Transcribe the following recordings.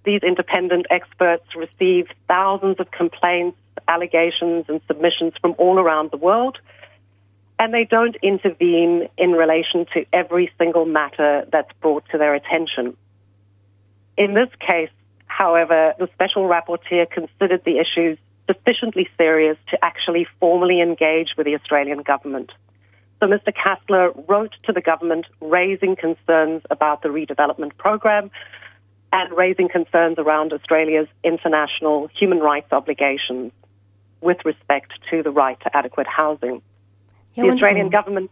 these independent experts receive thousands of complaints, allegations, and submissions from all around the world, and they don't intervene in relation to every single matter that's brought to their attention. In this case, however, the special rapporteur considered the issues sufficiently serious to actually formally engage with the Australian government. So Mr. Kassler wrote to the government raising concerns about the redevelopment program and raising concerns around Australia's international human rights obligations with respect to the right to adequate housing. Yeah, the Australian government,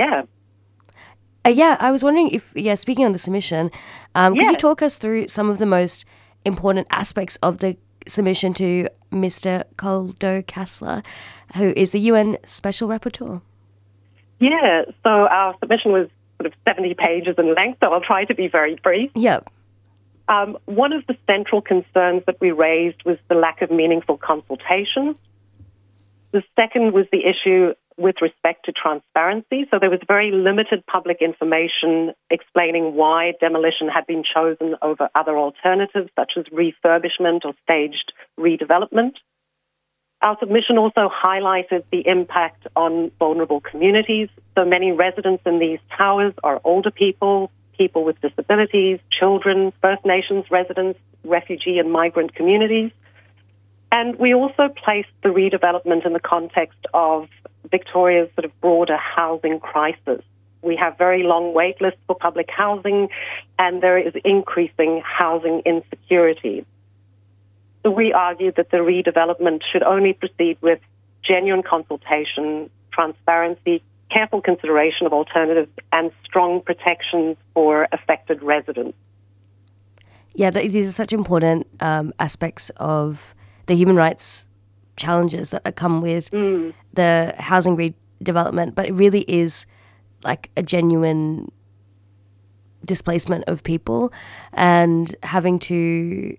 I was wondering if, speaking on the submission, could you talk us through some of the most important aspects of the submission to Mr. Koldo Kassler, who is the UN Special Rapporteur? Yeah, so our submission was sort of 70 pages in length, so I'll try to be very brief. Yep. One of the central concerns that we raised was the lack of meaningful consultation. The second was the issue with respect to transparency. So there was very limited public information explaining why demolition had been chosen over other alternatives, such as refurbishment or staged redevelopment. Our submission also highlighted the impact on vulnerable communities. So many residents in these towers are older people, people with disabilities, children, First Nations residents, refugee and migrant communities. And we also placed the redevelopment in the context of Victoria's sort of broader housing crisis. We have very long wait lists for public housing, and there is increasing housing insecurity. So we argued that the redevelopment should only proceed with genuine consultation, transparency, careful consideration of alternatives, and strong protections for affected residents. Yeah, these are such important aspects of the human rights challenges that come with the housing redevelopment, but it really is like a genuine displacement of people, and having to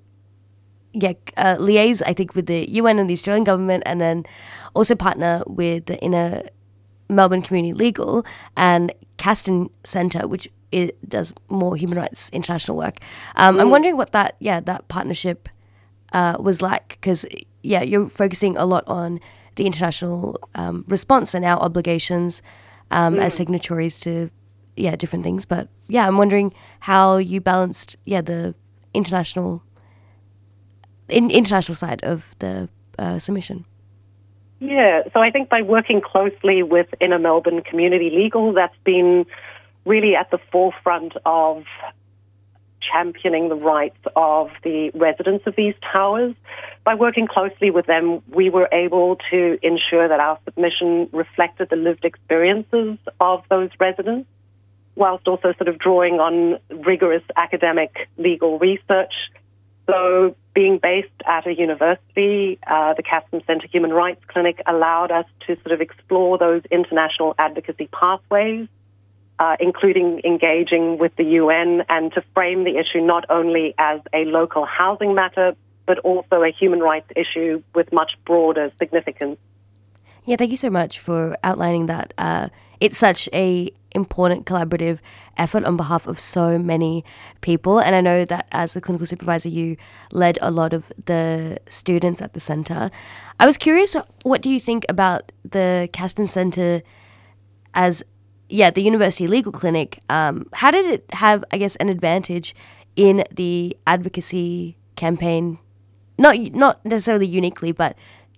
liaise, I think, with the UN and the Australian government, and then also partner with the Inner Melbourne Community Legal and Castan Centre, which does more human rights international work. I'm wondering what that partnership was like, because you're focusing a lot on the international response and our obligations as signatories to different things. But I'm wondering how you balanced the international side of the submission. Yeah, so I think by working closely with Inner Melbourne Community Legal, that's been really at the forefront of championing the rights of the residents of these towers. By working closely with them, we were able to ensure that our submission reflected the lived experiences of those residents, whilst also sort of drawing on rigorous academic legal research. So being based at a university, the Castan Centre Human Rights Clinic allowed us to sort of explore those international advocacy pathways, including engaging with the UN, and to frame the issue not only as a local housing matter, but also a human rights issue with much broader significance. Yeah, thank you so much for outlining that. It's such a important collaborative effort on behalf of so many people, and I know that as the clinical supervisor you led a lot of the students at the centre. I was curious, what do you think about the Castan Centre as the University Legal Clinic? How did it have, I guess, an advantage in the advocacy campaign? Not necessarily uniquely, but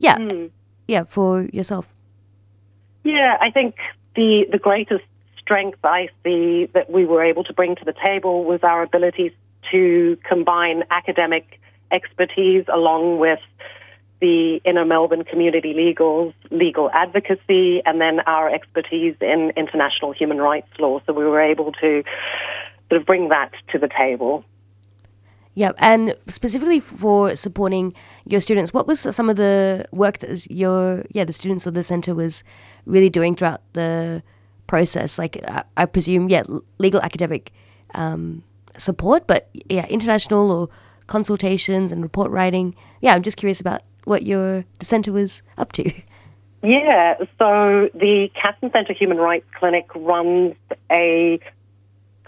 for yourself. Yeah, I think the greatest strength I see that we were able to bring to the table was our ability to combine academic expertise along with the Inner Melbourne Community Legal's legal advocacy, and then our expertise in international human rights law. So we were able to sort of bring that to the table. Yeah, and specifically for supporting your students, what was some of the work that the students of the centre was really doing throughout the process? Like, I presume, legal academic support, but international or consultations and report writing. Yeah, I'm just curious about what the centre was up to. Yeah, so the Castan Centre Human Rights Clinic runs a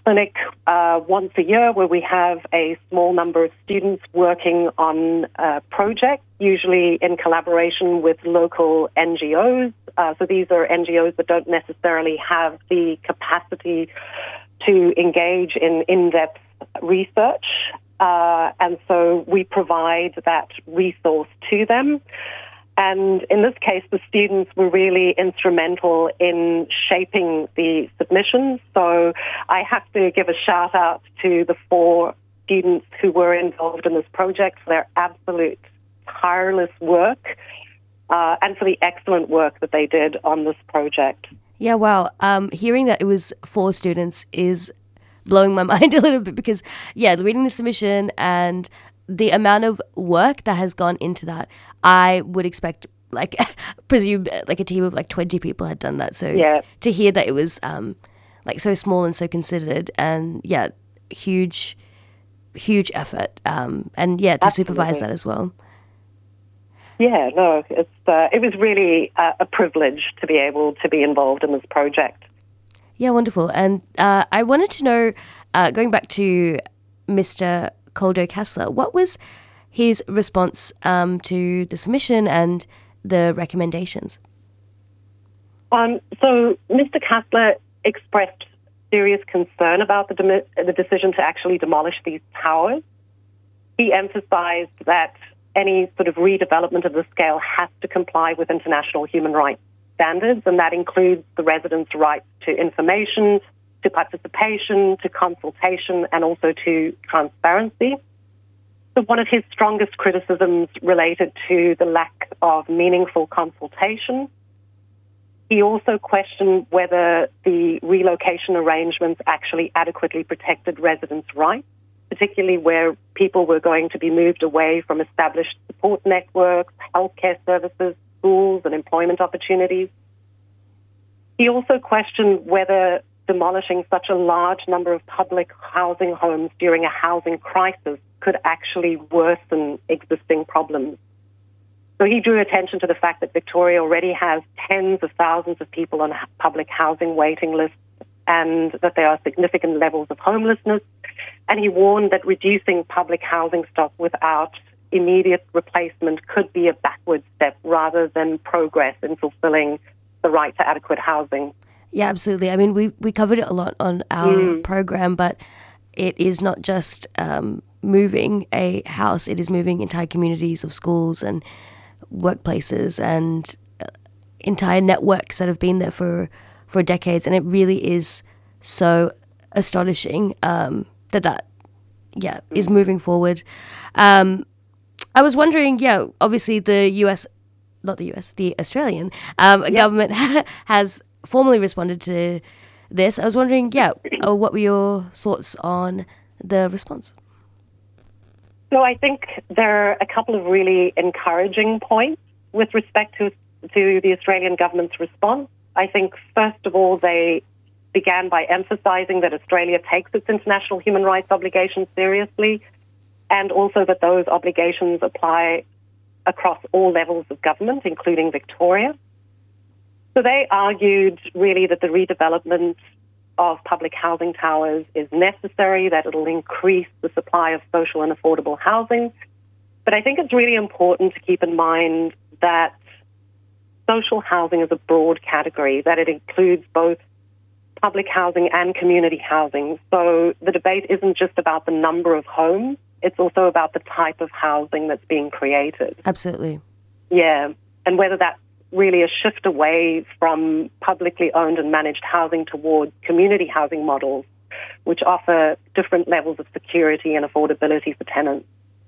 clinic once a year where we have a small number of students working on projects, usually in collaboration with local NGOs. So these are NGOs that don't necessarily have the capacity to engage in in-depth research. And so we provide that resource to them. And in this case, the students were really instrumental in shaping the submissions. So I have to give a shout out to the 4 students who were involved in this project for their absolute tireless work and for the excellent work that they did on this project. Yeah, wow. Hearing that it was 4 students is blowing my mind a little bit because, yeah, reading the submission and the amount of work that has gone into that, I would expect, like, presume like a team of like 20 people had done that. So yeah. To hear that it was like so small and so considered, and yeah, huge effort, and yeah, to supervise that as well. Yeah, no, it was really a privilege to be able to be involved in this project. Yeah, wonderful. And I wanted to know, going back to Mr. Koldo Kastler, what was his response to the submission and the recommendations? So Mr. Kastler expressed serious concern about the decision to actually demolish these towers. He emphasized that any sort of redevelopment of the scale has to comply with international human rights standards, and that includes the residents' rights to information, to participation, to consultation, and also to transparency. So one of his strongest criticisms related to the lack of meaningful consultation. He also questioned whether the relocation arrangements actually adequately protected residents' rights, particularly where people were going to be moved away from established support networks, healthcare services, schools, and employment opportunities. He also questioned whether demolishing such a large number of public housing homes during a housing crisis could actually worsen existing problems. So he drew attention to the fact that Victoria already has tens of thousands of people on public housing waiting lists and that there are significant levels of homelessness. And he warned that reducing public housing stock without immediate replacement could be a backward step rather than progress in fulfilling the right to adequate housing. Yeah, absolutely. I mean, we covered it a lot on our program, but it is not just moving a house, it is moving entire communities of schools and workplaces and entire networks that have been there for decades. And it really is so astonishing that is moving forward. I was wondering, obviously the Australian government has formally responded to this. I was wondering, what were your thoughts on the response? So I think there are a couple of really encouraging points with respect to the Australian government's response. I think, first of all, they began by emphasizing that Australia takes its international human rights obligations seriously, and also that those obligations apply across all levels of government, including Victoria. So they argued really that the redevelopment of public housing towers is necessary, that it'll increase the supply of social and affordable housing. But I think it's really important to keep in mind that social housing is a broad category, that it includes both public housing and community housing. So the debate isn't just about the number of homes, it's also about the type of housing that's being created. Absolutely. Yeah, and whether that's really a shift away from publicly owned and managed housing towards community housing models, which offer different levels of security and affordability for tenants.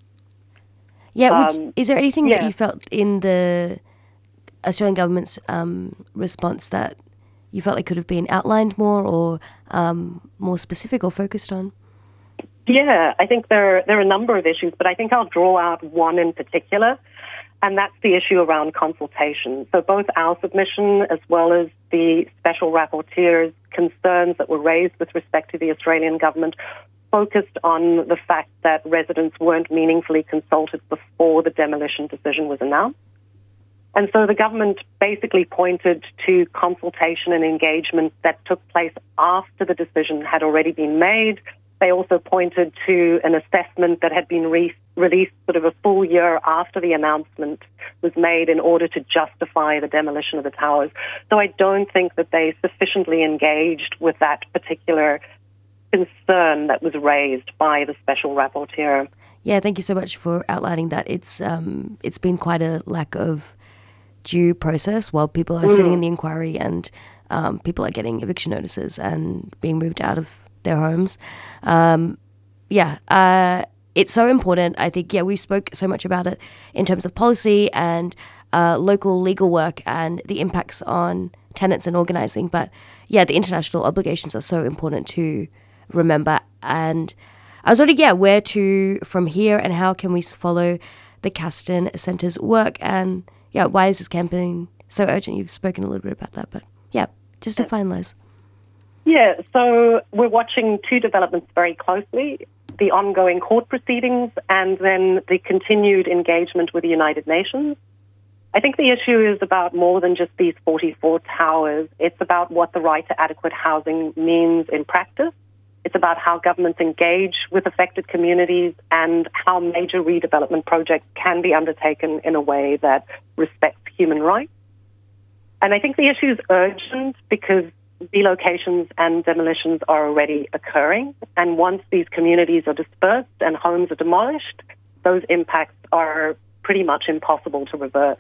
Yeah, is there anything that you felt in the Australian government's response that you felt like could have been outlined more or more specific or focused on? Yeah, I think there are a number of issues, but I think I'll draw out one in particular, and that's the issue around consultation. So both our submission as well as the special rapporteur's concerns that were raised with respect to the Australian government focused on the fact that residents weren't meaningfully consulted before the demolition decision was announced. And so the government basically pointed to consultation and engagement that took place after the decision had already been made. They also pointed to an assessment that had been released sort of a full year after the announcement was made in order to justify the demolition of the towers. So I don't think that they sufficiently engaged with that particular concern that was raised by the special rapporteur. Yeah, thank you so much for outlining that. It's been quite a lack of due process while people are sitting in the inquiry and people are getting eviction notices and being moved out of their homes. It's so important. I think, we spoke so much about it in terms of policy and local legal work and the impacts on tenants and organising. But the international obligations are so important to remember. And I was wondering, where to from here and how can we follow the Kasten Centre's work, and why is this campaign so urgent? You've spoken a little bit about that, but just to finalise. Yeah, so we're watching two developments very closely, the ongoing court proceedings and then the continued engagement with the United Nations. I think the issue is about more than just these 44 towers. It's about what the right to adequate housing means in practice. It's about how governments engage with affected communities and how major redevelopment projects can be undertaken in a way that respects human rights. And I think the issue is urgent because relocations and demolitions are already occurring. And once these communities are dispersed and homes are demolished, those impacts are pretty much impossible to reverse.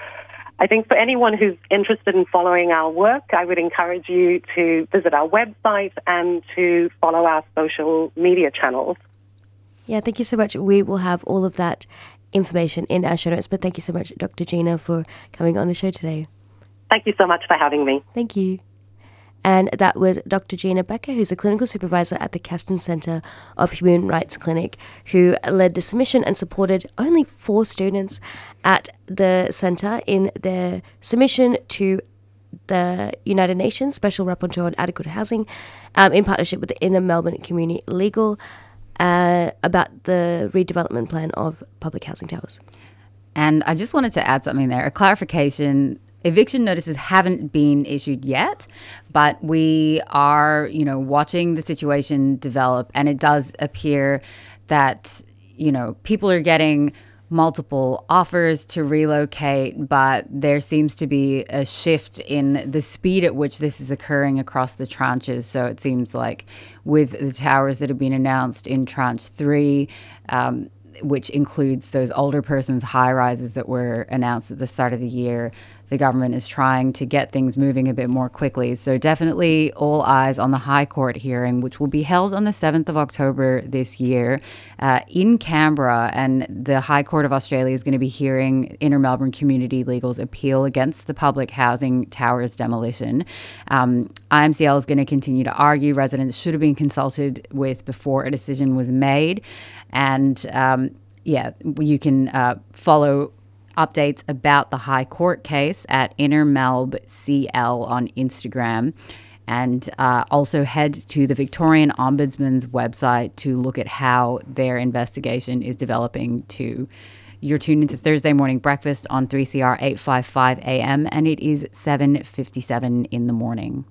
I think for anyone who's interested in following our work, I would encourage you to visit our website and to follow our social media channels. Yeah, thank you so much. We will have all of that information in our show notes, but thank you so much, Dr. Gina, for coming on the show today. Thank you so much for having me. Thank you. And that was Dr. Gina Becker, who's a clinical supervisor at the Kasten Centre of Human Rights Clinic, who led the submission and supported only 4 students at the centre in their submission to the United Nations Special Rapporteur on Adequate Housing in partnership with the Inner Melbourne Community Legal about the redevelopment plan of public housing towers. And I just wanted to add something there, a clarification. Eviction notices haven't been issued yet, but we are, watching the situation develop, and it does appear that, people are getting multiple offers to relocate, but there seems to be a shift in the speed at which this is occurring across the tranches. So it seems like with the towers that have been announced in tranche 3, which includes those older persons high-rises that were announced at the start of the year, the government is trying to get things moving a bit more quickly. So definitely all eyes on the High Court hearing, which will be held on the 7th of October this year in Canberra. And the High Court of Australia is going to be hearing Inner Melbourne Community Legal's appeal against the public housing towers demolition. IMCL is going to continue to argue residents should have been consulted with before a decision was made. And you can follow updates about the High Court case at InnerMelbCL on Instagram, and also head to the Victorian Ombudsman's website to look at how their investigation is developing too. You're tuned into Thursday Morning Breakfast on 3CR 855 AM, and it is 7:57 in the morning.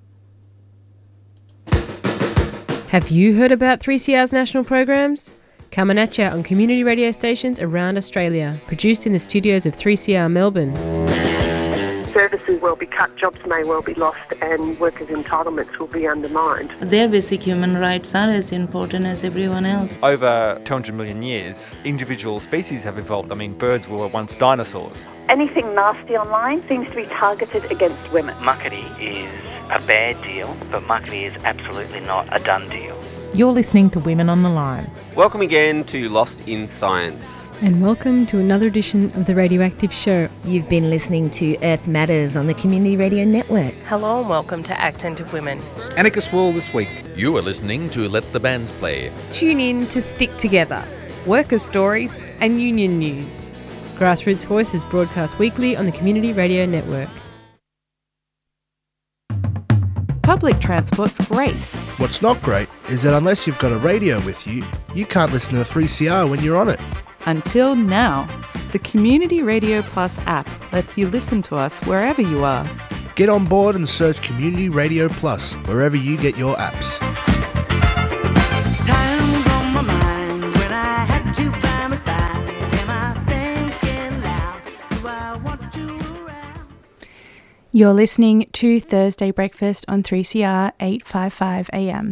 Have you heard about 3CR's national programs? Coming at you on community radio stations around Australia, produced in the studios of 3CR Melbourne. Services will be cut, jobs may well be lost, and workers' entitlements will be undermined. Their basic human rights are as important as everyone else. Over 200 million years, individual species have evolved. I mean, birds were once dinosaurs. Anything nasty online seems to be targeted against women. Muckaty is a bad deal, but muckaty is absolutely not a done deal. You're listening to Women on the Line. Welcome again to Lost in Science. And welcome to another edition of The Radioactive Show. You've been listening to Earth Matters on the Community Radio Network. Hello and welcome to Accent of Women. Anarchist World this week. You are listening to Let the Bands Play. Tune in to Stick Together, worker stories and union news. Grassroots Voice is broadcast weekly on the Community Radio Network. Public transport's great. What's not great is that unless you've got a radio with you, you can't listen to 3CR when you're on it. Until now. The Community Radio Plus app lets you listen to us wherever you are. Get on board and search Community Radio Plus wherever you get your apps. Time's on my mind when I had you by my side. Am I thinking loud? Do I want you around? You're listening to Thursday Breakfast on 3CR 855 AM.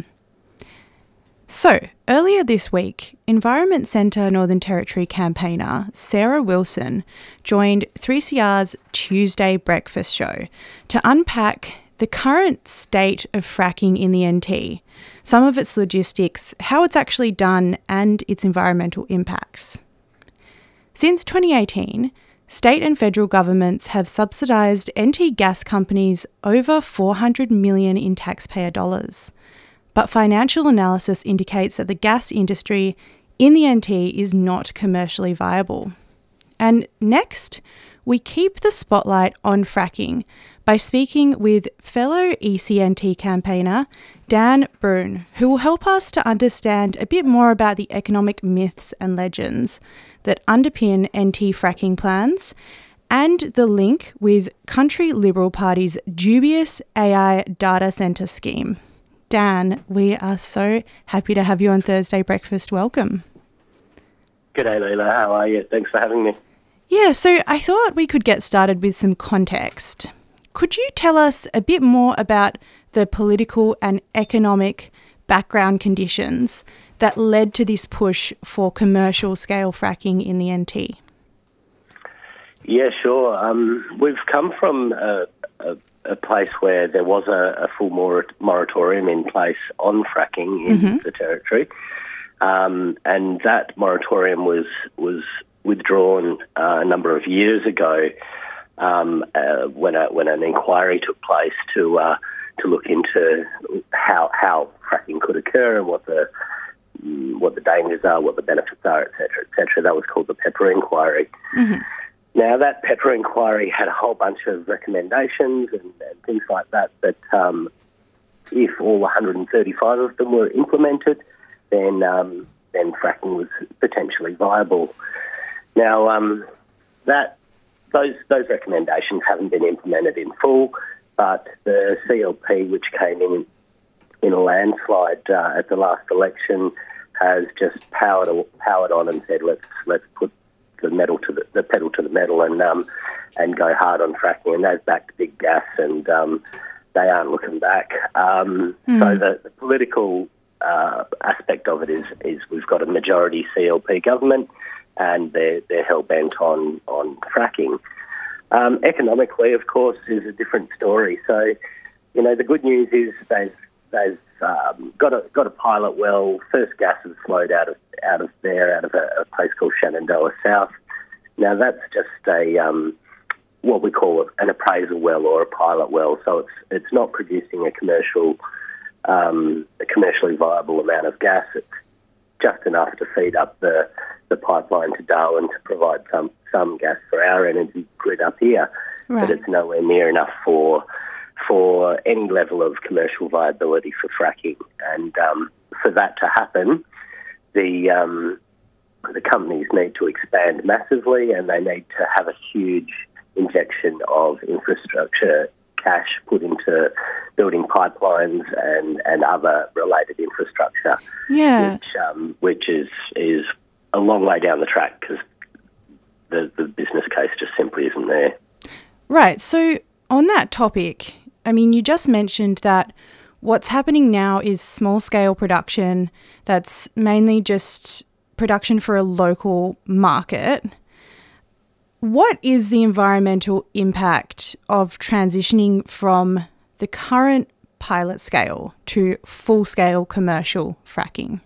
So, earlier this week, Environment Centre Northern Territory campaigner Sarah Wilson joined 3CR's Tuesday Breakfast show to unpack the current state of fracking in the NT, some of its logistics, how it's actually done, and its environmental impacts. Since 2018, state and federal governments have subsidised NT gas companies over $400 million in taxpayer dollars. But financial analysis indicates that the gas industry in the NT is not commercially viable. And next, we keep the spotlight on fracking by speaking with fellow ECNT campaigner Dan Brune, who will help us to understand a bit more about the economic myths and legends that underpin NT fracking plans and the link with Country Liberal Party's dubious AI data centre scheme. Dan, we are so happy to have you on Thursday Breakfast. Welcome. G'day, Leila. How are you? Thanks for having me. Yeah, so I thought we could get started with some context. Could you tell us a bit more about the political and economic background conditions that led to this push for commercial scale fracking in the NT? Yeah, sure. We've come from a place where there was a full moratorium in place on fracking in the Territory, and that moratorium was withdrawn a number of years ago when an inquiry took place to look into how fracking could occur and what the dangers are, what the benefits are, etc., etc. That was called the Pepper Inquiry. Mm-hmm. Now, that Pepper Inquiry had a whole bunch of recommendations and things like that, but if all 135 of them were implemented, then fracking was potentially viable. Now, those recommendations haven't been implemented in full, but the CLP, which came in a landslide at the last election, has just powered on and said, let's put the pedal to the metal and go hard on fracking, and they've backed big gas and they aren't looking back. So the political aspect of it is we've got a majority CLP government and they're hell bent on fracking. Economically, of course, is a different story. So, the good news is they've got a pilot well. First gas has flowed out of a place called Shenandoah South. Now that's just what we call an appraisal well or a pilot well. So it's not producing a commercially viable amount of gas. It's just enough to feed up the pipeline to Darwin to provide some gas for our energy grid up here. Right. But it's nowhere near enough for any level of commercial viability for fracking. And for that to happen, the companies need to expand massively, and they need to have a huge injection of infrastructure cash put into building pipelines and other related infrastructure. Yeah, which is a long way down the track because the business case just simply isn't there. Right. So on that topic, I mean, you just mentioned that what's happening now is small-scale production that's mainly just production for a local market. What is the environmental impact of transitioning from the current pilot scale to full-scale commercial fracking?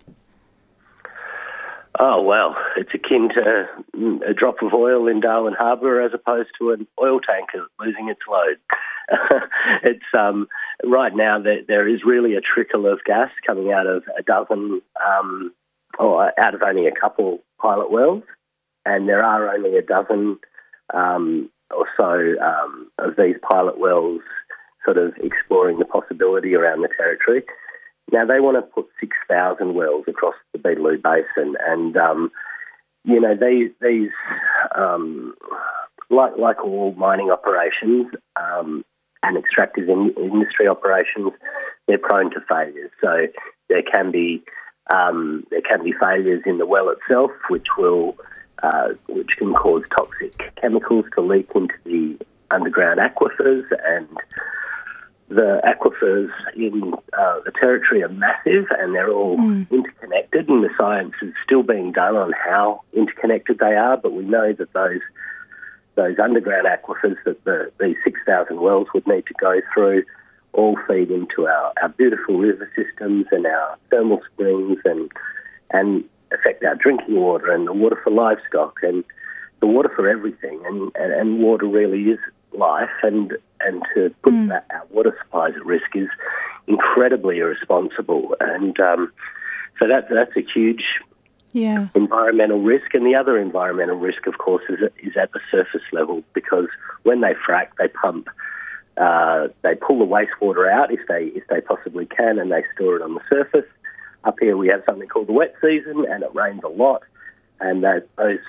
Oh, well, it's akin to a drop of oil in Darwin Harbour as opposed to an oil tanker losing its load. It's right now there is really a trickle of gas coming out of a dozen, or out of only a couple pilot wells, and there are only a dozen or so of these pilot wells sort of exploring the possibility around the Territory. Now, they want to put 6,000 wells across the Beetaloo Basin, and, these like all mining operations and extractive industry operations, they're prone to failures. So there can be failures in the well itself, which can cause toxic chemicals to leak into the underground aquifers, and the aquifers in the territory are massive, and they're all interconnected, and the science is still being done on how interconnected they are, but we know that those underground aquifers that these 6,000 wells would need to go through all feed into our beautiful river systems and our thermal springs and affect our drinking water and the water for livestock and the water for everything. And water really is life, and to put our water supplies at risk is incredibly irresponsible. And so that's a huge environmental risk. And the other environmental risk, of course, is at the surface level, because when they frack, they pump. They pull the wastewater out if they possibly can, and they store it on the surface. Up here we have something called the wet season, and it rains a lot, and that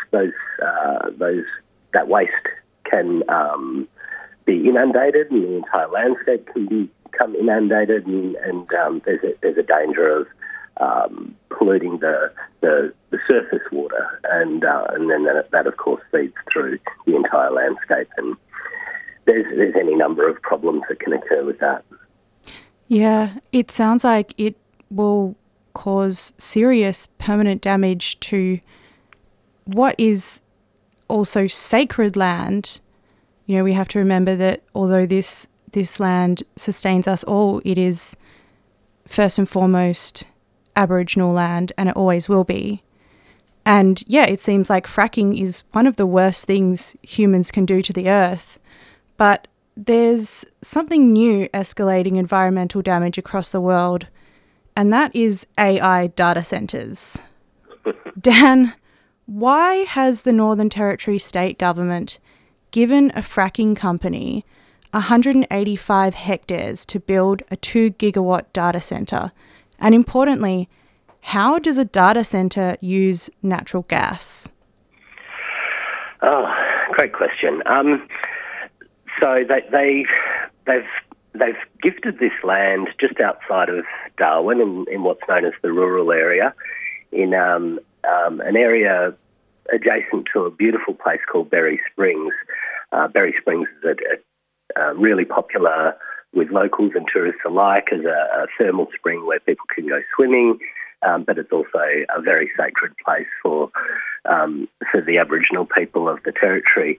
waste can be inundated, and the entire landscape can become inundated, and there's a danger of polluting the surface water, and then that of course feeds through the entire landscape, and there's any number of problems that can occur with that. Yeah, it sounds like it will cause serious permanent damage to what is also sacred land. You know, we have to remember that although this land sustains us all, it is first and foremost Aboriginal land, and it always will be. And yeah, it seems like fracking is one of the worst things humans can do to the earth. But there's something new escalating environmental damage across the world, and that is AI data centres. Dan, why has the Northern Territory state government given a fracking company 185 hectares to build a 2 gigawatt data centre? And importantly, how does a data centre use natural gas? Oh, great question. So they've gifted this land just outside of Darwin in what's known as the rural area, in an area adjacent to a beautiful place called Berry Springs. Berry Springs is really popular with locals and tourists alike as a thermal spring where people can go swimming, but it's also a very sacred place for the Aboriginal people of the territory.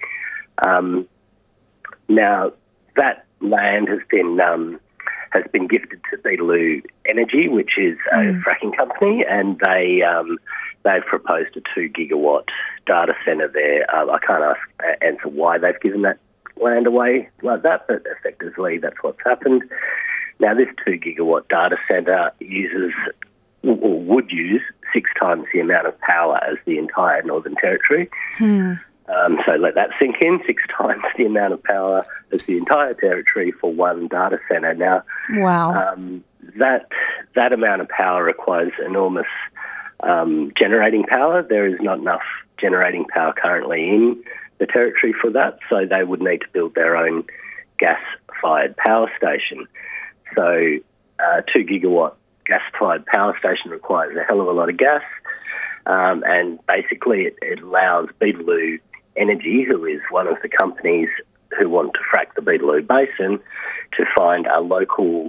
Now, that land has been gifted to Beetaloo Energy, which is a fracking company, and they've proposed a 2 gigawatt data centre there. I can't answer why they've given that land away like that, but effectively that's what's happened. Now, this 2 gigawatt data centre would use 6 times the amount of power as the entire Northern Territory. So let that sink in, 6 times the amount of power as the entire territory for one data centre. Now, wow. That amount of power requires enormous generating power. There is not enough generating power currently in the territory for that, so they would need to build their own gas-fired power station. So 2 gigawatt gas-fired power station requires a hell of a lot of gas, and basically it allows Beetaloo Energy, who is one of the companies who want to frack the Beetaloo Basin, to find a local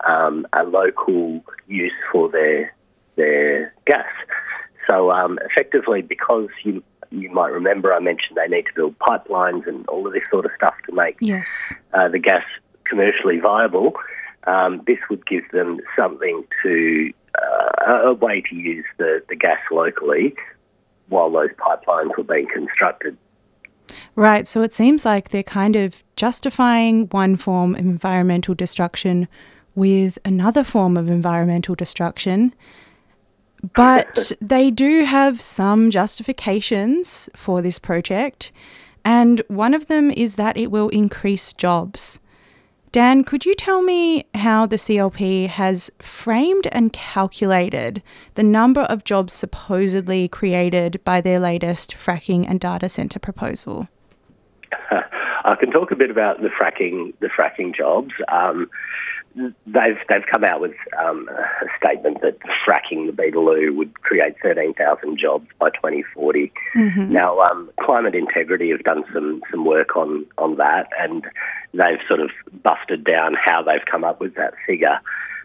use for their gas. So effectively, because you might remember I mentioned they need to build pipelines and all of this sort of stuff to make the gas commercially viable, this would give them something to a way to use the gas locally while those pipelines were being constructed. Right, so it seems like they're kind of justifying one form of environmental destruction with another form of environmental destruction. But they do have some justifications for this project, and one of them is that it will increase jobs. Dan, could you tell me how the CLP has framed and calculated the number of jobs supposedly created by their latest fracking and data centre proposal? I can talk a bit about the fracking jobs. They've come out with a statement that fracking the Beetaloo would create 13,000 jobs by 2040. Mm-hmm. Now, Climate Integrity have done some work on that, and they've sort of busted down how they've come up with that figure.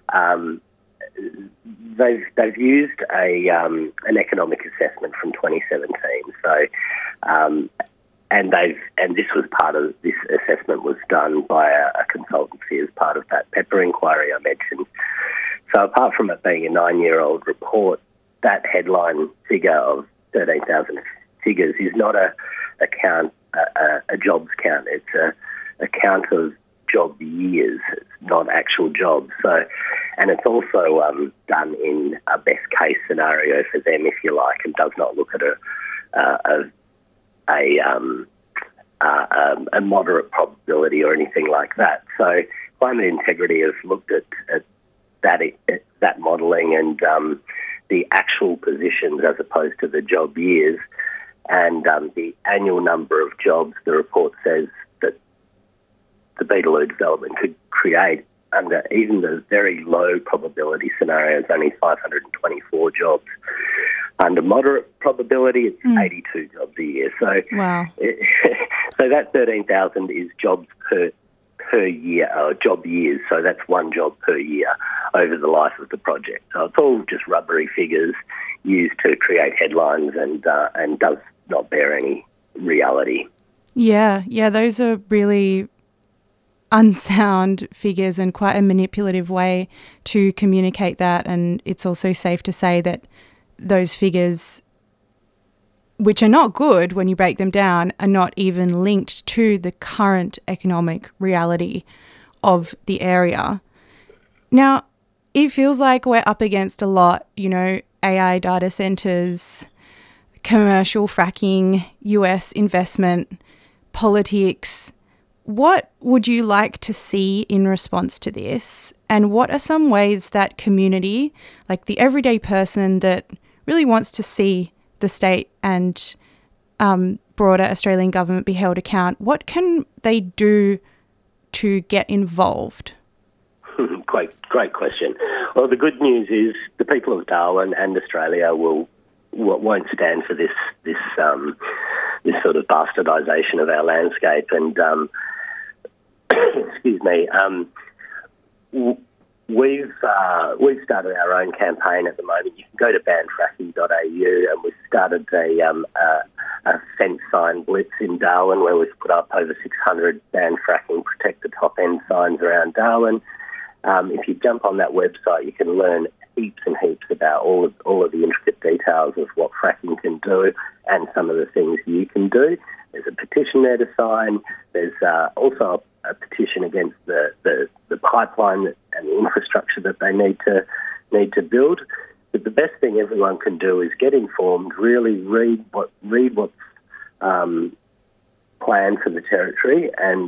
They've used an economic assessment from 2017. So. And this was part of this assessment was done by a consultancy as part of that Pepper inquiry I mentioned. So apart from it being a 9-year-old report, that headline figure of 13,000 figures is not a jobs count. It's a count of job years. It's not actual jobs. So, and it's also done in a best case scenario for them, if you like, and does not look at a moderate probability or anything like that. So Climate Integrity has looked at that modelling and the actual positions as opposed to the job years, and the annual number of jobs. The report says that the Beetaloo development could create, under even the very low probability scenarios, only 524 jobs. Under moderate probability, it's 82 jobs a year. So, wow. So that 13,000 is jobs per year, or job years. So that's one job per year over the life of the project. So it's all just rubbery figures used to create headlines and does not bear any reality. Yeah, those are really unsound figures and quite a manipulative way to communicate that. And it's also safe to say that those figures, which are not good when you break them down, are not even linked to the current economic reality of the area. Now, it feels like we're up against a lot, AI data centres, commercial fracking, US investment, politics. What would you like to see in response to this? And what are some ways that community, like the everyday person that really wants to see the state and broader Australian government be held account, what can they do to get involved? Great question. Well, the good news is the people of Darwin and Australia won't stand for this sort of bastardisation of our landscape. And excuse me, we've started our own campaign at the moment. You can go to banfracking.au, and we've started a fence sign blitz in Darwin where we've put up over 600 ban fracking, protect the top end signs around Darwin. If you jump on that website, you can learn heaps and heaps about all of the intricate details of what fracking can do and some of the things you can do. There's a petition there to sign. There's also a petition against the pipeline and the infrastructure that they need to build. But the best thing everyone can do is get informed, really read what's planned for the territory, and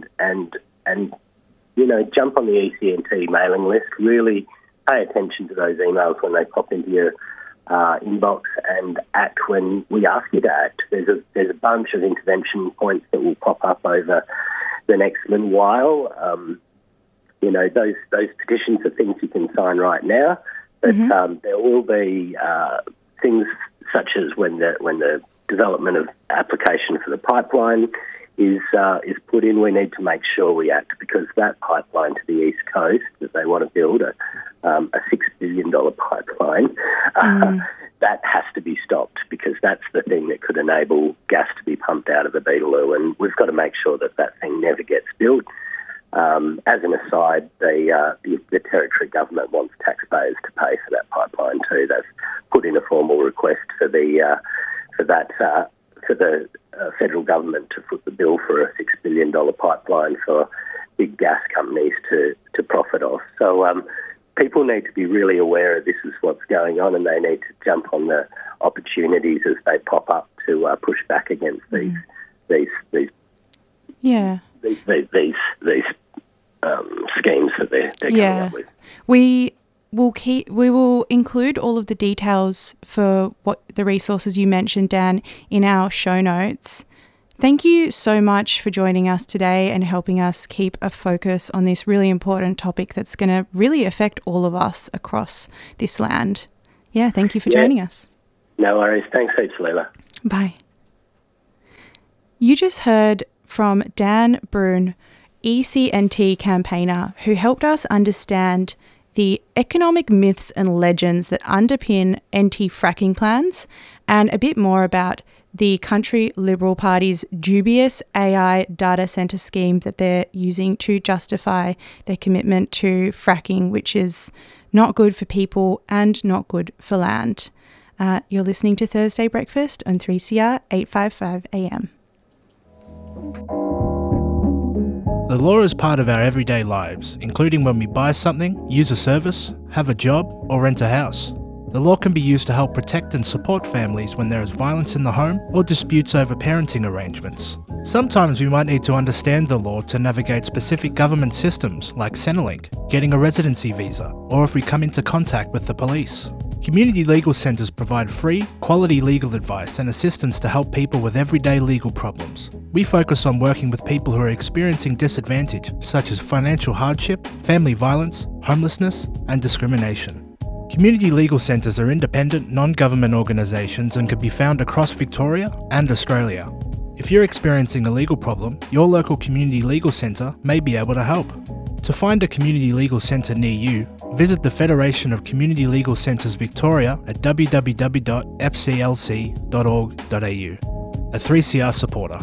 jump on the ECNT mailing list. Really pay attention to those emails when they pop into your inbox, and act when we ask you to act. There's a bunch of intervention points that will pop up over the next little while. Those petitions are things you can sign right now, but there will be things such as when the development of application for the pipeline is put in, we need to make sure we act, because that pipeline to the east coast that they want to build, a $6 billion pipeline, that has to be stopped, because that's the thing that could enable gas to be pumped out of the Beetaloo, and we've got to make sure that thing never gets built. As an aside, the territory government wants taxpayers to pay for that pipeline too. They've put in a formal request for the federal government to foot the bill for a $6 billion pipeline for big gas companies to profit off. So people need to be really aware of this is what's going on, and they need to jump on the opportunities as they pop up to push back against these schemes that they're coming up with. We will include all of the details for what the resources you mentioned, Dan, in our show notes. Thank you so much for joining us today and helping us keep a focus on this really important topic that's going to really affect all of us across this land. Yeah, thank you for joining us. No worries. Thanks heaps, Leila. Bye. You just heard from Dan Brune, EC&T campaigner, who helped us understand the economic myths and legends that underpin anti-fracking plans, and a bit more about the country Liberal Party's dubious AI data centre scheme that they're using to justify their commitment to fracking, which is not good for people and not good for land. You're listening to Thursday Breakfast on 3CR 855 AM. The law is part of our everyday lives, including when we buy something, use a service, have a job, or rent a house. The law can be used to help protect and support families when there is violence in the home or disputes over parenting arrangements. Sometimes we might need to understand the law to navigate specific government systems like Centrelink, getting a residency visa, or if we come into contact with the police. Community legal centres provide free, quality legal advice and assistance to help people with everyday legal problems. We focus on working with people who are experiencing disadvantage, such as financial hardship, family violence, homelessness, and discrimination. Community legal centres are independent, non-government organisations and can be found across Victoria and Australia. If you're experiencing a legal problem, your local community legal centre may be able to help. To find a community legal centre near you, visit the Federation of Community Legal Centres Victoria at www.fclc.org.au. A 3CR supporter.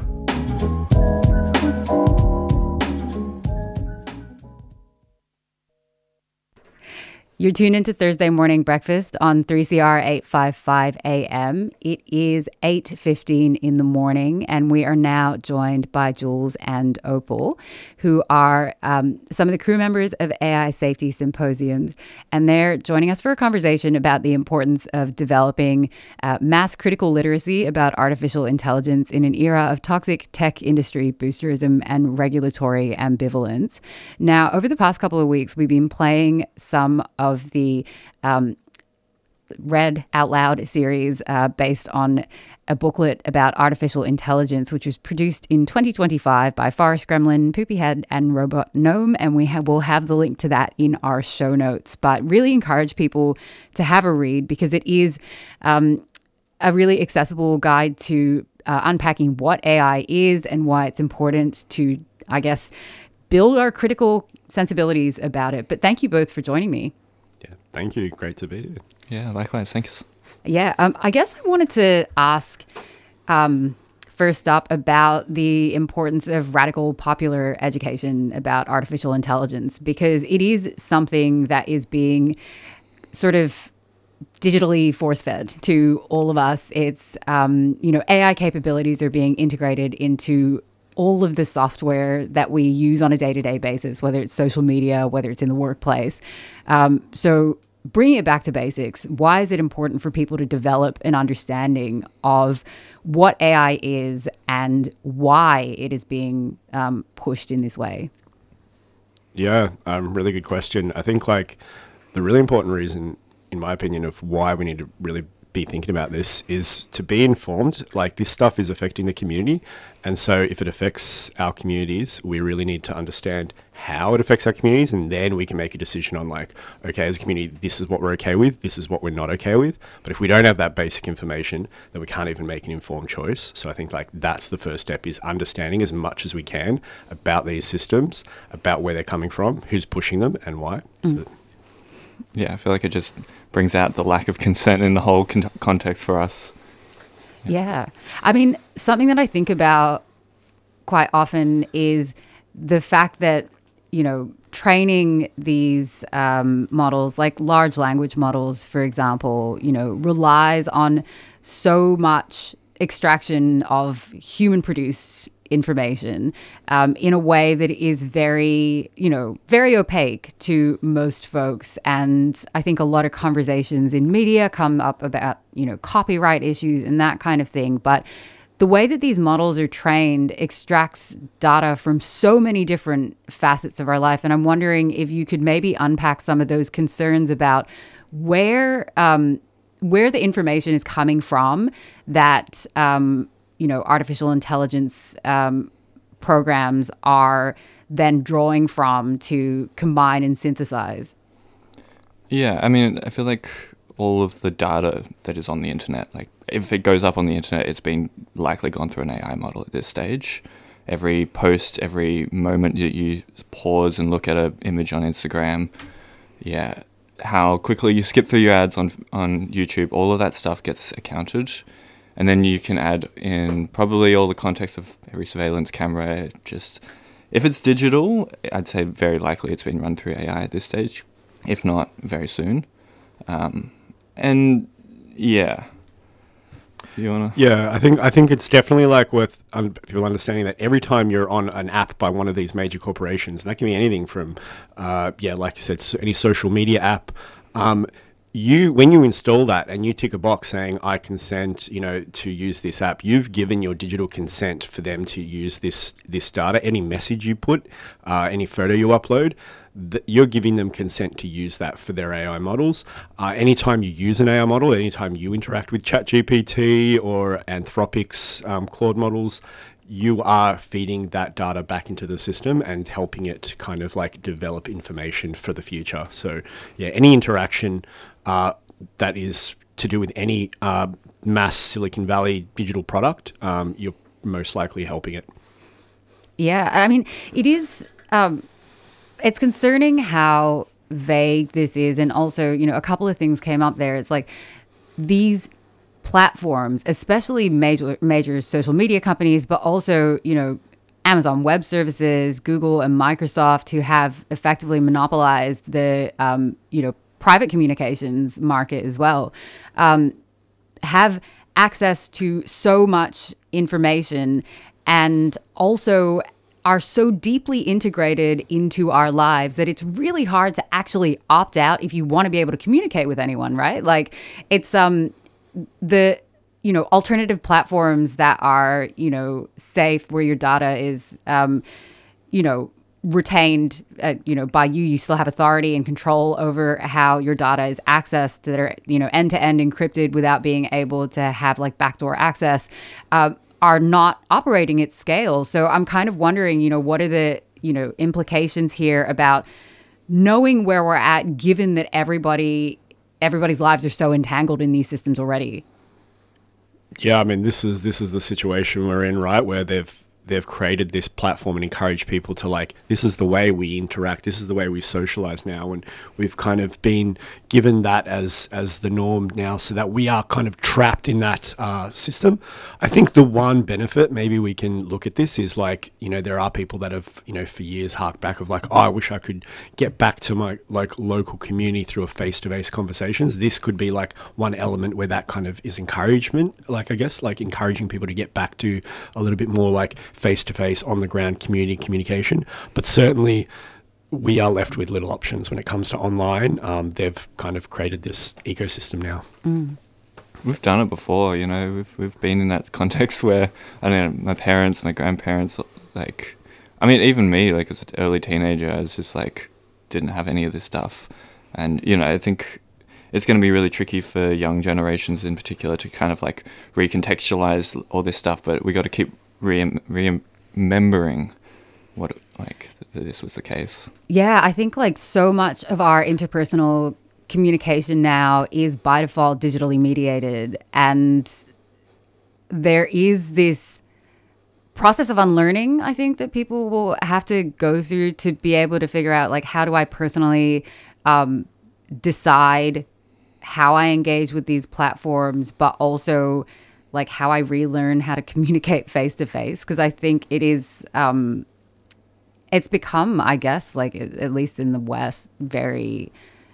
You're tuned into Thursday Morning Breakfast on 3CR 855 AM. It is 8:15 in the morning, and we are now joined by Jules and Opal, who are some of the crew members of AI Safety Symposiums, and they're joining us for a conversation about the importance of developing mass critical literacy about artificial intelligence in an era of toxic tech industry boosterism and regulatory ambivalence. Now, over the past couple of weeks, we've been playing some of the Read Out Loud series based on a booklet about artificial intelligence, which was produced in 2025 by Forrest Gremlin, Poopyhead, and Robot Gnome, and we'll have the link to that in our show notes. But really encourage people to have a read because it is a really accessible guide to unpacking what AI is and why it's important to, I guess, build our critical sensibilities about it. But thank you both for joining me. Thank you. Great to be here. Yeah, likewise. Thanks. Yeah, I guess I wanted to ask first up about the importance of radical popular education about artificial intelligence, because it is something that is being sort of digitally force-fed to all of us. It's, AI capabilities are being integrated into all of the software that we use on a day-to-day basis, whether it's social media, whether it's in the workplace. So bringing it back to basics, why is it important for people to develop an understanding of what AI is and why it is being pushed in this way? Yeah, really good question. I think the really important reason, in my opinion, of why we need to really be thinking about this is to be informed. This stuff is affecting the community, and so if it affects our communities, we really need to understand how it affects our communities, and then we can make a decision on okay, as a community, this is what we're okay with, this is what we're not okay with. But if we don't have that basic information, then we can't even make an informed choice. So I think that's the first step, is understanding as much as we can about these systems, about where they're coming from, who's pushing them, and why. So, yeah, I feel like it just brings out the lack of consent in the whole context for us. Yeah. I mean, something that I think about quite often is the fact that, training these models, like large language models, for example, relies on so much extraction of human-produced information in a way that is very opaque to most folks. And I think a lot of conversations in media come up about, copyright issues and that kind of thing. But the way that these models are trained extracts data from so many different facets of our life. And I'm wondering if you could maybe unpack some of those concerns about where the information is coming from that, artificial intelligence programs are then drawing from to combine and synthesize. Yeah, I mean, I feel like all of the data that is on the internet, like if it goes up on the internet, it's been likely gone through an AI model at this stage. Every post, every moment that you pause and look at an image on Instagram, how quickly you skip through your ads on YouTube, all of that stuff gets accounted. And then you can add in probably all the context of every surveillance camera. Just if it's digital, I'd say very likely it's been run through AI at this stage, if not very soon. You wanna? Yeah, I think it's definitely like worth people understanding that every time you're on an app by one of these major corporations, and that can be anything from, like you said, any social media app. When you install that and you tick a box saying I consent, to use this app, you've given your digital consent for them to use this data. Any message you put, any photo you upload, you're giving them consent to use that for their AI models. Anytime you use an AI model, anytime you interact with ChatGPT or Anthropic's Claude models, you are feeding that data back into the system and helping it kind of like develop information for the future. So any interaction that is to do with any mass Silicon Valley digital product, you're most likely helping it. Yeah, I mean, it is... it's concerning how vague this is. And also, a couple of things came up there. It's like these platforms, especially major social media companies, but also, Amazon Web Services, Google and Microsoft, who have effectively monopolized the, private communications market as well, have access to so much information and also are so deeply integrated into our lives that it's really hard to actually opt out if you want to be able to communicate with anyone, right? Like it's the alternative platforms that are safe, where your data is retained by you still have authority and control over how your data is accessed, that are end-to-end encrypted without being able to have like backdoor access, are not operating at scale. So I'm kind of wondering, what are the, implications here about knowing where we're at, given that everybody's lives are so entangled in these systems already? Yeah, I mean, this is the situation we're in, right? Where they've created this platform and encouraged people to like, this is the way we interact, this is the way we socialize now, and we've kind of been given that as the norm now, so that we are kind of trapped in that system. I think the one benefit maybe we can look at this is like, there are people that have, for years harked back of like, I wish I could get back to my like local community through a face-to-face conversations. This could be like one element where that kind of is encouragement, like I guess like encouraging people to get back to a little bit more like face-to-face, on-the-ground community communication. But certainly we are left with little options when it comes to online. They've kind of created this ecosystem now. We've done it before, we've been in that context where, I don't know, my parents, my grandparents, like, I mean, even me, like as an early teenager, I was just like, didn't have any of this stuff. And, I think it's going to be really tricky for young generations in particular to kind of like recontextualize all this stuff, but we got to keep remembering what that this was the case. Yeah, I think like so much of our interpersonal communication now is by default digitally mediated, and there is this process of unlearning, I think, that people will have to go through to be able to figure out like, how do I personally decide how I engage with these platforms, but also like how I relearn how to communicate face to face. Because I think it is, it's become, I guess, like at least in the West, very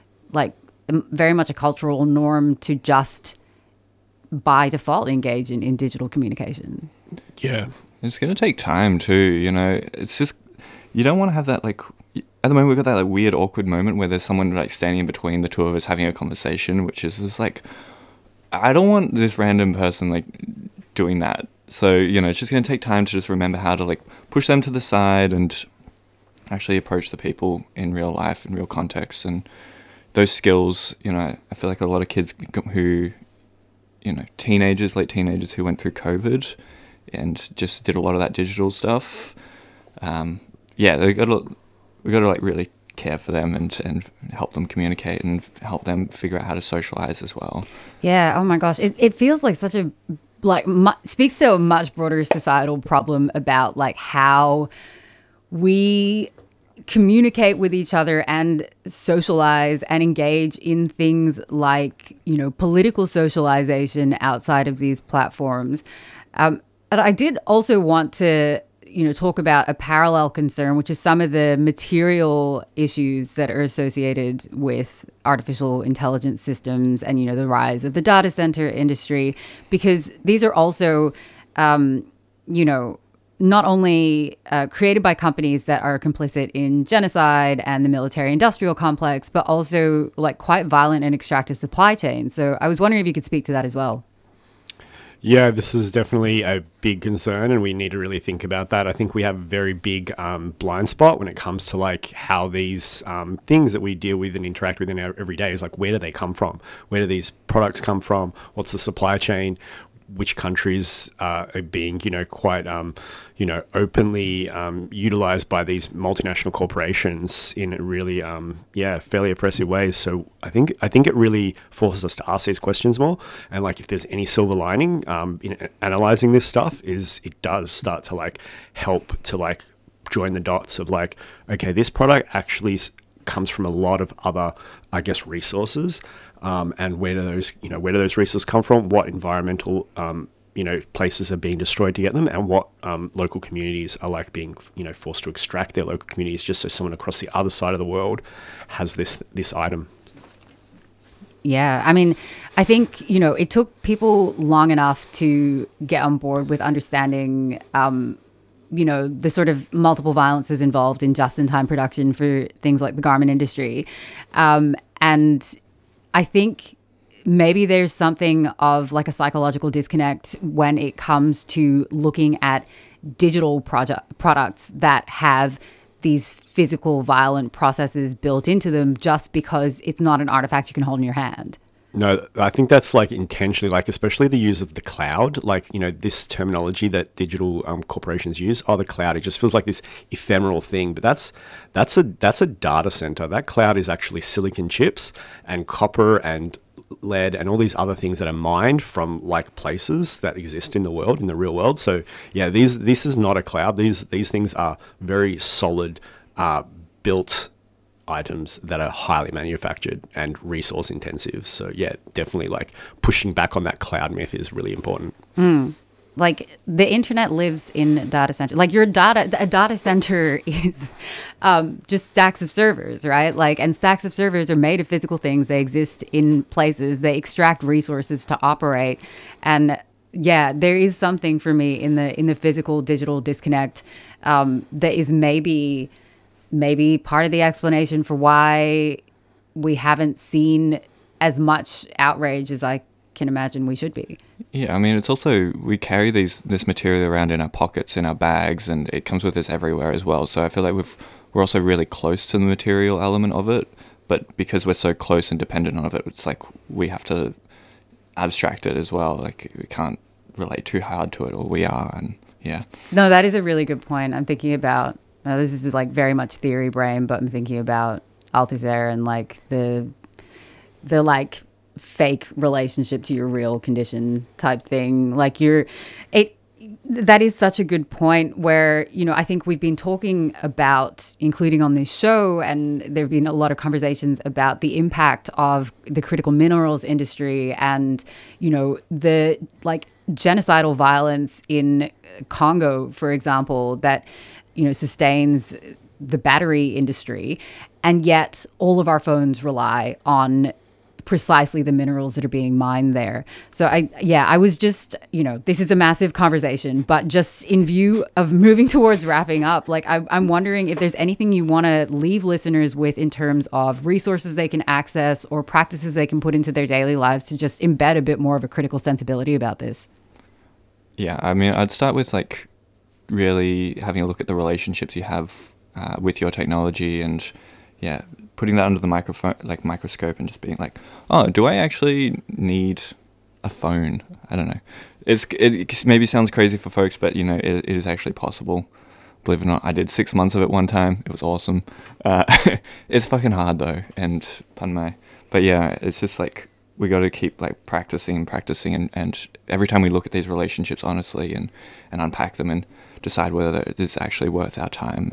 much a cultural norm to just by default engage in digital communication. Yeah. It's going to take time too, it's just, you don't want to have that like, at the moment we've got that like weird awkward moment where there's someone like standing in between the two of us having a conversation, which is just like, I don't want this random person like doing that So, it's just going to take time to just remember how to like push them to the side and actually approach the people in real life, in real context. And those skills, I feel like a lot of kids who, late teenagers who went through COVID and just did a lot of that digital stuff. We got to like really care for them and help them communicate and help them figure out how to socialize as well. Yeah. Oh my gosh. It feels like such a, speaks to a much broader societal problem about like how we communicate with each other and socialize and engage in things like, political socialization outside of these platforms. And I did also want to, talk about a parallel concern, which is some of the material issues that are associated with artificial intelligence systems and, the rise of the data center industry, because these are also, not only created by companies that are complicit in genocide and the military-industrial complex, but also like quite violent and extractive supply chains. So I was wondering if you could speak to that as well. Yeah, this is definitely a big concern, and we need to really think about that. I think we have a very big blind spot when it comes to like how these things that we deal with and interact with in our everyday is like, where do they come from? Where do these products come from? What's the supply chain? Which countries are being, quite, openly utilized by these multinational corporations in really, fairly oppressive ways. So I think it really forces us to ask these questions more. And like, if there's any silver lining in analyzing this stuff, is it does start to like help to like join the dots of like, okay, this product actually comes from a lot of other, I guess, resources. And where do those resources come from? What environmental, places are being destroyed to get them, and what local communities are like being, forced to extract their local communities just so someone across the other side of the world has this item. Yeah, I mean, I think, it took people long enough to get on board with understanding, the sort of multiple violences involved in just-in-time production for things like the garment industry. And I think maybe there's something of like a psychological disconnect when it comes to looking at digital products that have these physical violent processes built into them just because it's not an artifact you can hold in your hand. No, I think that's like intentionally, like especially the use of the cloud, like, this terminology that digital corporations use, the cloud, it just feels like this ephemeral thing, but that's a data center. That cloud is actually silicon chips and copper and lead and all these other things that are mined from like places that exist in the world, in the real world. So yeah, this is not a cloud. These things are very solid, built items that are highly manufactured and resource intensive. So yeah, definitely like pushing back on that cloud myth is really important. Like the internet lives in data center. Like a data center is just stacks of servers, right? Like, and stacks of servers are made of physical things. They exist in places. They extract resources to operate. And yeah, there is something for me in the physical digital disconnect that is maybe part of the explanation for why we haven't seen as much outrage as I can imagine we should be. Yeah, I mean, it's also, we carry this material around in our pockets, in our bags, and it comes with us everywhere as well. So I feel like we're also really close to the material element of it, but because we're so close and dependent on it, it's like we have to abstract it as well. Like we can't relate too hard to it, or we are, and yeah. No, that is a really good point. I'm thinking about, this is like very much theory brain, but I'm thinking about Althusser and like the like fake relationship to your real condition type thing. Like that is such a good point where, I think we've been talking about, including on this show, and there have been a lot of conversations about the impact of the critical minerals industry and, the like genocidal violence in Congo, for example, that, sustains the battery industry. And yet all of our phones rely on precisely the minerals that are being mined there. So I was just, this is a massive conversation, but just in view of moving towards wrapping up, like I'm wondering if there's anything you want to leave listeners with in terms of resources they can access or practices they can put into their daily lives to just embed a bit more of a critical sensibility about this. Yeah, I mean, I'd start with like really having a look at the relationships you have with your technology, and yeah, putting that under the microscope and just being like, oh, do I actually need a phone? I don't know. It maybe sounds crazy for folks, but you know, it is actually possible. Believe it or not, I did 6 months of it one time. It was awesome. It's fucking hard though, and pardon my, but yeah, it's just like we got to keep like practicing, and every time we look at these relationships honestly and unpack them and decide whether it's actually worth our time.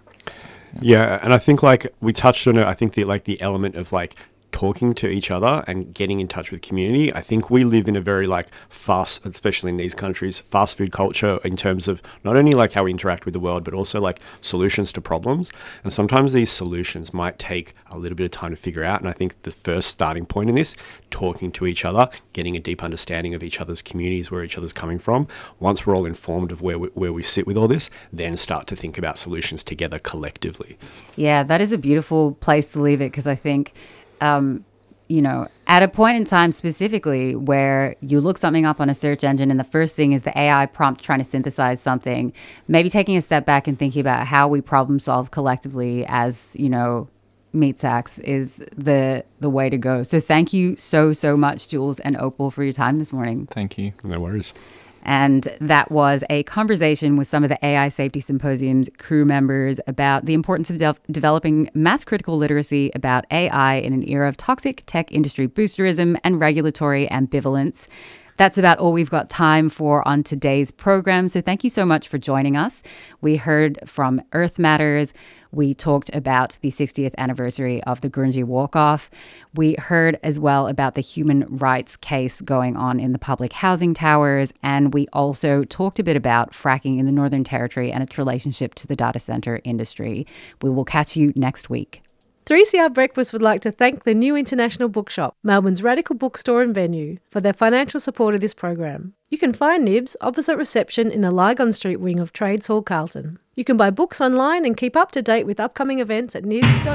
Yeah, and I think like we touched on it. I think the element of like talking to each other and getting in touch with community. I think we live in a very like fast, especially in these countries, fast food culture in terms of not only like how we interact with the world, but also like solutions to problems. And sometimes these solutions might take a little bit of time to figure out. And I think the first starting point in this, talking to each other, getting a deep understanding of each other's communities, where each other's coming from. Once we're all informed of where we sit with all this, then start to think about solutions together collectively. Yeah, that is a beautiful place to leave it, because I think you know, at a point in time specifically where you look something up on a search engine and the first thing is the AI prompt trying to synthesize something, maybe taking a step back and thinking about how we problem solve collectively as, you know, meat sacks is the way to go. So thank you so much, Jules and Opal, for your time this morning. Thank you. No worries. And that was a conversation with some of the AI Safety Symposium's crew members about the importance of developing mass critical literacy about AI in an era of toxic tech industry boosterism and regulatory ambivalence. That's about all we've got time for on today's program. So thank you so much for joining us. We heard from Earth Matters. We talked about the 60th anniversary of the Gurindji Walk-Off. We heard as well about the human rights case going on in the public housing towers. And we also talked a bit about fracking in the Northern Territory and its relationship to the data center industry. We will catch you next week. 3CR Breakfast would like to thank the New International Bookshop, Melbourne's radical bookstore and venue, for their financial support of this program. You can find Nibs opposite reception in the Lygon Street wing of Trades Hall, Carlton. You can buy books online and keep up to date with upcoming events at nibs.info.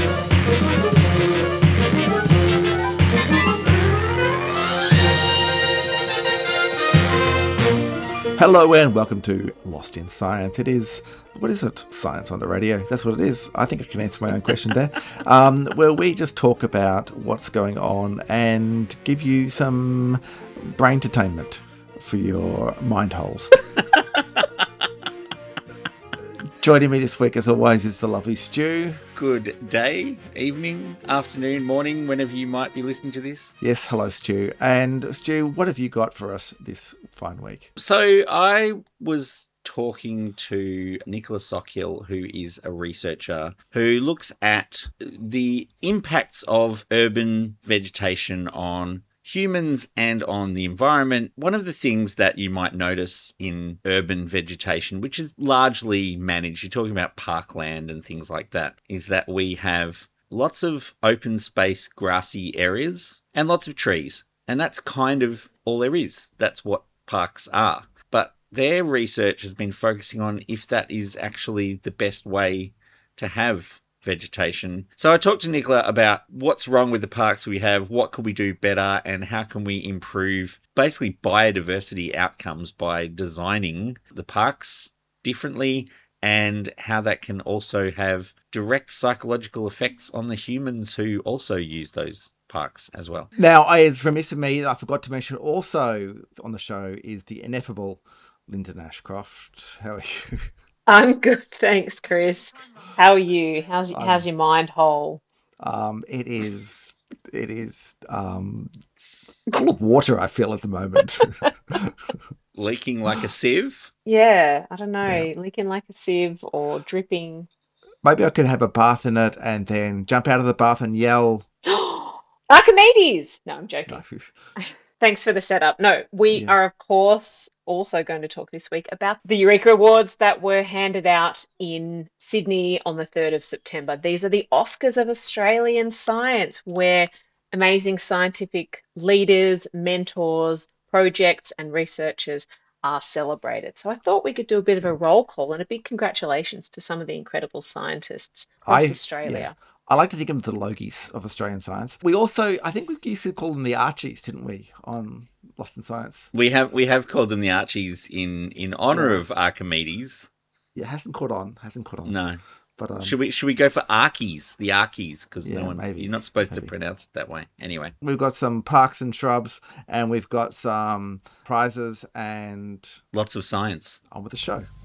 Hello and welcome to Lost in Science. It is, what is it? Science on the radio. That's what it is. I think I can answer my own question there. Where we just talk about what's going on and give you some brain entertainment for your mind holes. Joining me this week, as always, is the lovely Stu. Good day, evening, afternoon, morning, whenever you might be listening to this. Yes, hello, Stu. And Stu, what have you got for us this fine week? So I was talking to Nicola Sockhill, who is a researcher who looks at the impacts of urban vegetation on humans and on the environment. One of the things that you might notice in urban vegetation, which is largely managed, you're talking about parkland and things like that, is that we have lots of open space, grassy areas and lots of trees. And that's kind of all there is. That's what parks are. But their research has been focusing on if that is actually the best way to have vegetation. So I talked to Nicola about what's wrong with the parks we have, what could we do better, and how can we improve basically biodiversity outcomes by designing the parks differently, and how that can also have direct psychological effects on the humans who also use those parks as well. Now, it's remiss of me, I forgot to mention also on the show is the ineffable Linda Ashcroft. How are you? I'm good, thanks, Chris. How are you? How's your mind hole? It is full of water, I feel, at the moment. Leaking like a sieve? Yeah, I don't know. Leaking like a sieve or dripping. Maybe I could have a bath in it and then jump out of the bath and yell, Archimedes! No, I'm joking. No. Thanks for the setup. No, we are, of course, also going to talk this week about the Eureka Awards that were handed out in Sydney on the 3rd of September. These are the Oscars of Australian science, where amazing scientific leaders, mentors, projects and researchers are celebrated. So I thought we could do a bit of a roll call and a big congratulations to some of the incredible scientists across Australia. Yeah. I like to think of them as the Logies of Australian science. We also, I think we used to call them the Archies, didn't we, on Lost in Science. We have called them the Archies in honor of Archimedes. Yeah, hasn't caught on. No. But should we go for Archies? The Archies, because maybe you're not supposed to pronounce it that way. Anyway, we've got some parks and shrubs, and we've got some prizes and lots of science. On with the show.